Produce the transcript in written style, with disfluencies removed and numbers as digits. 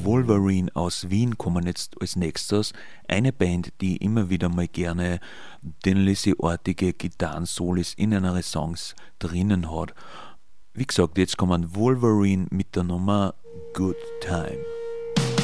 Wolverine aus Wien kommen jetzt als nächstes. Eine Band, die immer wieder mal gerne den Lizzy-artige Gitarrensolis in einer Songs drinnen hat. Wie gesagt, jetzt kommen Wolverine mit der Nummer Good Time.